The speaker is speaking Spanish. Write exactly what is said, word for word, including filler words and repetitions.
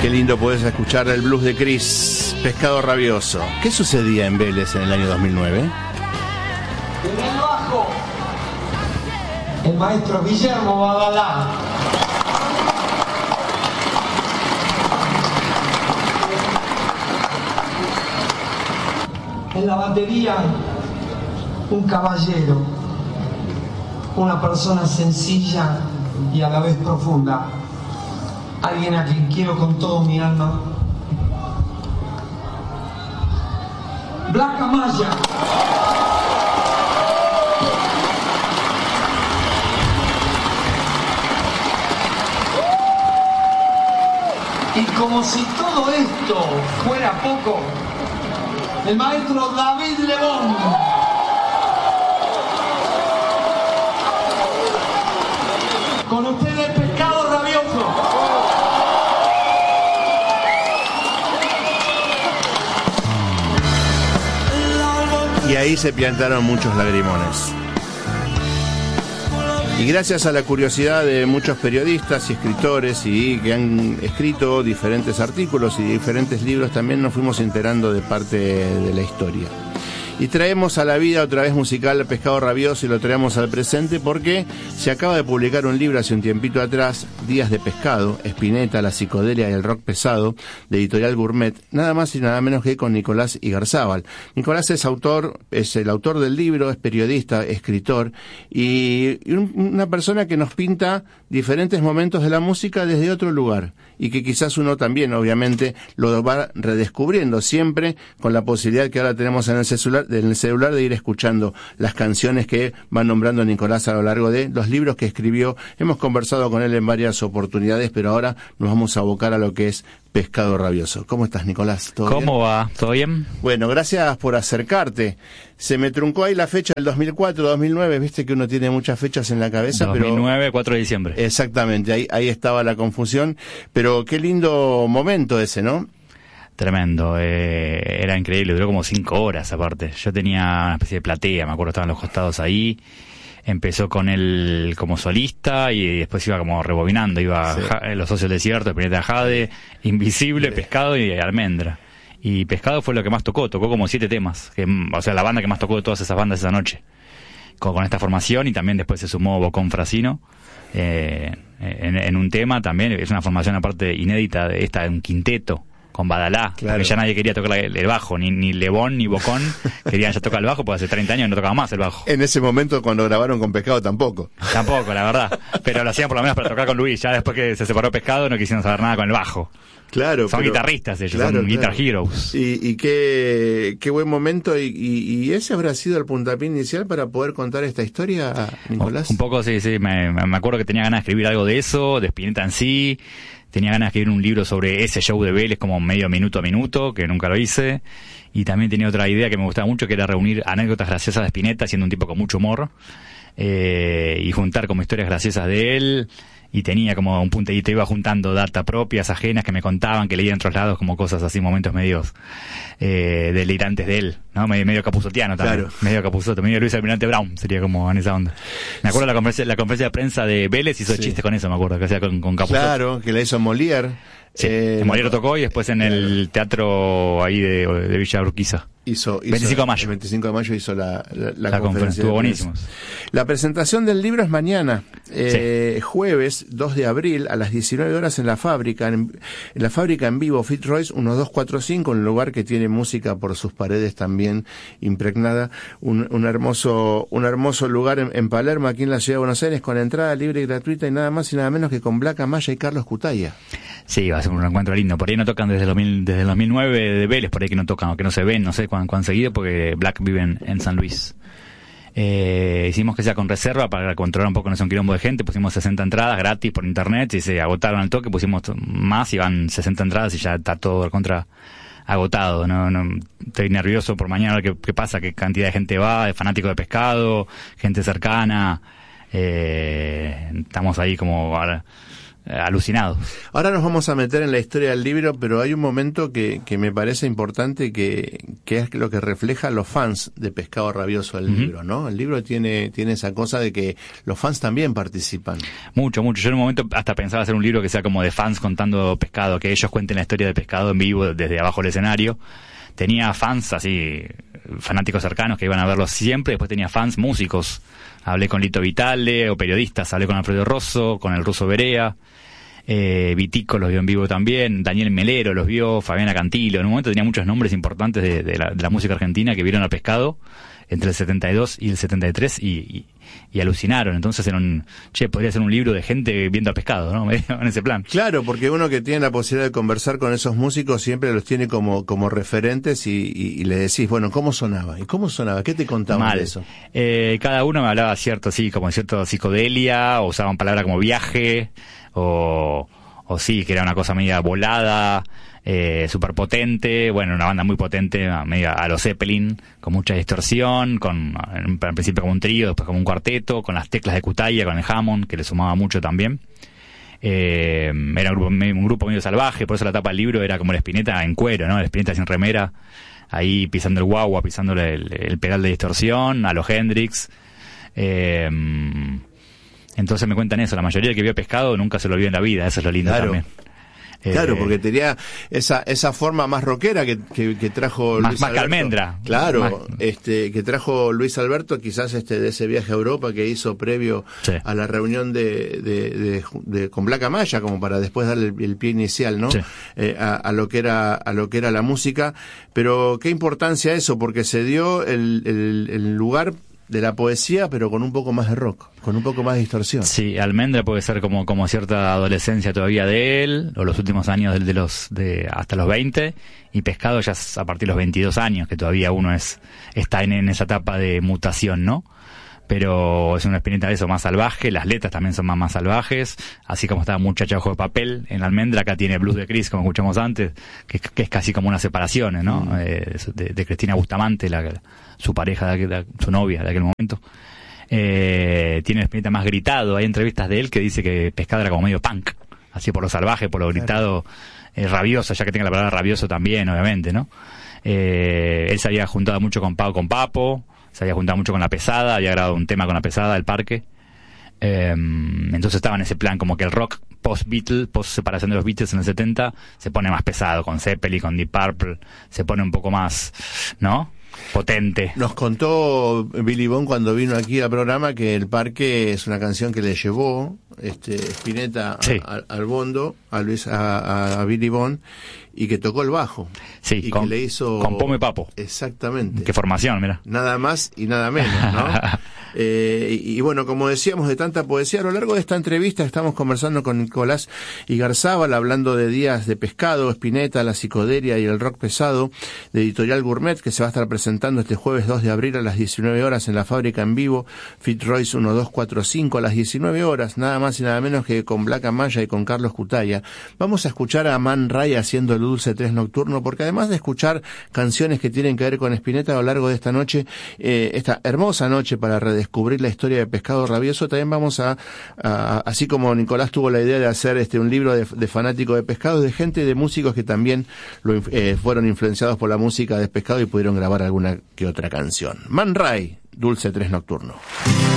Qué lindo podés escuchar el blues de Chris, Pescado Rabioso. ¿Qué sucedía en Vélez en el año dos mil nueve? En el bajo, el maestro Guillermo Badalá. En la batería, un caballero, una persona sencilla y a la vez profunda. Alguien a quien quiero con todo mi alma. Black Amaya. Y como si todo esto fuera poco, el maestro David Lebón. Con ustedes, Pescado Rabioso. Y ahí se piantaron muchos lagrimones. Y gracias a la curiosidad de muchos periodistas y escritores y que han escrito diferentes artículos y diferentes libros, también nos fuimos enterando de parte de la historia. Y traemos a la vida otra vez musical a Pescado Rabioso y lo traemos al presente porque se acaba de publicar un libro hace un tiempito atrás, Días de Pescado, Spinetta, la psicodelia y el rock pesado, de Editorial Gourmet, nada más y nada menos que con Nicolás Igarzábal. Nicolás es autor, es el autor del libro, es periodista, escritor y un, una persona que nos pinta diferentes momentos de la música desde otro lugar y que quizás uno también, obviamente, lo va redescubriendo siempre con la posibilidad que ahora tenemos en el celular en el celular de ir escuchando las canciones que va nombrando Nicolás a lo largo de los libros que escribió. Hemos conversado con él en varias oportunidades, pero ahora nos vamos a abocar a lo que es Pescado Rabioso. ¿Cómo estás, Nicolás? ¿Todo ¿Cómo bien? va? ¿Todo bien? Bueno, gracias por acercarte. Se me truncó ahí la fecha del dos mil cuatro, dos mil nueve, viste que uno tiene muchas fechas en la cabeza. dos mil nueve, pero cuatro de diciembre. Exactamente, ahí, ahí estaba la confusión, pero qué lindo momento ese, ¿no? Tremendo, eh, era increíble, duró como cinco horas aparte. Yo tenía una especie de platea, me acuerdo, estaban los costados ahí. Empezó con él como solista y después iba como rebobinando, iba sí. ja, Los Socios del Desierto, Spinetta Jade, Invisible, sí. Pescado y Almendra. Y Pescado fue lo que más tocó, tocó como siete temas, que, o sea, la banda que más tocó de todas esas bandas esa noche, con, con esta formación, y también después se sumó Bocón Frasino. Eh, en, en un tema también, es una formación aparte inédita, de esta de un quinteto, con Badalá, claro. Porque ya nadie quería tocar el, el bajo, ni, ni Lebón ni Bocón querían ya tocar el bajo, porque hace treinta años no tocaba más el bajo. En ese momento cuando grabaron con Pescado tampoco. Tampoco, la verdad, pero lo hacían por lo menos para tocar con Luis, ya después que se separó Pescado no quisieron saber nada con el bajo. Claro, son pero, guitarristas ellos, claro, son claro. Guitar Heroes. Y, y qué, qué buen momento, y, y, y ese habrá sido el puntapié inicial para poder contar esta historia, Nicolás. Un, un poco, sí, sí, me, me acuerdo que tenía ganas de escribir algo de eso, de Spinetta en sí. Tenía ganas de escribir un libro sobre ese show de Vélez, como medio minuto a minuto, que nunca lo hice. Y también tenía otra idea que me gustaba mucho, que era reunir anécdotas graciosas de Spinetta, siendo un tipo con mucho humor, eh, y juntar como historias graciosas de él. Y tenía como un puntillito, iba juntando data propias, ajenas, que me contaban, que leía en otros lados, como cosas así, momentos medios eh, delirantes de él, ¿no? Medio, medio capuzotiano también, claro. Medio capuzoto, medio Luis Almirante Brown, sería como en esa onda. Me acuerdo la conferencia, la conferencia de prensa de Vélez hizo sí. chistes con eso, me acuerdo, que hacía con, con Capuzoto. Claro, que la hizo Molière. Sí, eh, Molière tocó y después en claro. el teatro ahí de, de Villa Urquiza. Hizo, hizo veinticinco de mayo. El veinticinco de mayo hizo la, la, la, la conferencia. Estuvo buenísimo. La presentación del libro es mañana, eh, sí. jueves dos de abril a las diecinueve horas en la fábrica, en, en la fábrica en vivo, Fitzroy uno dos cuatro cinco, un lugar que tiene música por sus paredes también impregnada. Un, un hermoso, un hermoso lugar en, en Palermo, aquí en la ciudad de Buenos Aires, con entrada libre y gratuita y nada más y nada menos que con Black Amaya y Carlos Cutaya. Sí, va a ser un encuentro lindo. Por ahí no tocan desde, los mil, desde el dos mil nueve de Vélez, por ahí que no tocan o que no se ven, no sé cuán, cuán seguido, porque Black vive en, en San Luis. Eh, hicimos que sea con reserva para controlar un poco, no sé, un quilombo de gente. Pusimos sesenta entradas gratis por internet y se agotaron al toque. Pusimos más y van sesenta entradas y ya está todo contra agotado. No, no, estoy nervioso por mañana a ver qué, qué pasa, qué cantidad de gente va, de fanáticos de Pescado, gente cercana. Eh, estamos ahí como ahora, eh, alucinados. Ahora nos vamos a meter en la historia del libro, pero hay un momento que, que me parece importante que, que es lo que refleja los fans de Pescado Rabioso del uh-huh. libro, ¿no? El libro tiene, tiene esa cosa de que los fans también participan. Mucho, mucho. Yo en un momento hasta pensaba hacer un libro que sea como de fans contando Pescado, que ellos cuenten la historia de Pescado en vivo desde abajo del escenario. Tenía fans así, fanáticos cercanos que iban a verlos siempre, después tenía fans músicos. Hablé con Lito Vitale, o periodistas, hablé con Alfredo Rosso, con el ruso Berea, eh, Vitico los vio en vivo también, Daniel Melero los vio, Fabiana Cantilo. En un momento tenía muchos nombres importantes de, de, la, de la música argentina que vieron a Pescado entre el setenta y dos y el setenta y tres y, y, y alucinaron. Entonces era un, che, podría ser un libro de gente viendo a Pescado, ¿no? En ese plan. Claro, porque uno que tiene la posibilidad de conversar con esos músicos siempre los tiene como, como referentes y, y, y le decís, bueno, ¿cómo sonaba? ¿Y cómo sonaba? ¿Qué te contaban Mal. de eso? Eh, cada uno me hablaba cierto, sí, como cierto psicodelia, o usaban palabras como viaje, o, o sí, que era una cosa media volada, eh, súper potente, bueno, una banda muy potente, media a los Zeppelin, con mucha distorsión, con, en, al principio como un trío, después como un cuarteto, con las teclas de Cutaya, con el Hammond, que le sumaba mucho también. Eh, era un grupo, un grupo medio salvaje, por eso la tapa del libro era como la Spinetta en cuero, ¿no? La Spinetta sin remera, ahí pisando el guagua, pisando el, el pedal de distorsión, a los Hendrix. Eh, entonces me cuentan eso, la mayoría que vio Pescado nunca se lo vio en la vida, eso es lo lindo claro. también. Claro, eh, porque tenía esa esa forma más rockera que, que, que trajo más, Luis más Alberto. Almendra. Claro, más... este que trajo Luis Alberto, quizás este de ese viaje a Europa que hizo previo sí. a la reunión de, de, de, de con Black Amaya, como para después darle el, el pie inicial, ¿no? Sí. Eh, a, a lo que era a lo que era la música. Pero qué importancia eso, porque se dio el, el, el lugar de la poesía, pero con un poco más de rock, con un poco más de distorsión. Sí, Almendra puede ser como como cierta adolescencia todavía de él, o los últimos años de, de los de hasta los veinte, y Pescado ya es a partir de los veintidós años, que todavía uno es está en, en esa etapa de mutación, ¿no? Pero es una Spinetta de eso más salvaje, las letras también son más, más salvajes, así como estaba Muchacha Ojo de Papel en Almendra, acá tiene Blues de Cris, como escuchamos antes, que, que es casi como una separación, ¿no? Mm. Eh, de, de Cristina Bustamante, la, su pareja, de aquel, la, su novia de aquel momento. Eh, tiene Spinetta más gritado, hay entrevistas de él que dice que Pescado era como medio punk, así por lo salvaje, por lo gritado, eh, rabioso, ya que tenga la palabra rabioso también, obviamente, ¿no? Eh, él se había juntado mucho con Pau, con Papo, se había juntado mucho con La Pesada, había grabado un tema con La Pesada, El Parque. Eh, entonces estaba en ese plan, como que el rock post-Beatles, post-separación de los Beatles en el setenta, se pone más pesado, con Zeppelin, con Deep Purple, se pone un poco más, ¿no? Potente. Nos contó Billy Bond cuando vino aquí al programa que El Parque es una canción que le llevó este Spinetta sí. a, a, al Bondo, a Luis, a, a Billy Bond, y que tocó el bajo. Sí, y con, que le hizo con Pome Papo. Exactamente. Qué formación, mira. Nada más y nada menos, ¿no? eh, y, y bueno, como decíamos, de tanta poesía, a lo largo de esta entrevista estamos conversando con Nicolás Igarzábal, hablando de Días de Pescado, Spinetta, la psicodelia y el rock pesado, de Editorial Gourmet, que se va a estar presentando este jueves dos de abril a las diecinueve horas en la Fábrica en Vivo, Fitzroy uno dos cuatro cinco a las diecinueve horas, nada más y nada menos que con Black Amaya y con Carlos Cutaya. Vamos a escuchar a Man Ray haciendo el Dulce Tres Nocturno, porque además de escuchar canciones que tienen que ver con Spinetta a lo largo de esta noche, eh, esta hermosa noche para redescubrir la historia de Pescado Rabioso, también vamos a, a así como Nicolás tuvo la idea de hacer este un libro de, de fanático de Pescado, de gente, de músicos que también lo, eh, fueron influenciados por la música de Pescado y pudieron grabar alguna que otra canción. Man Ray, Dulce Tres Nocturno.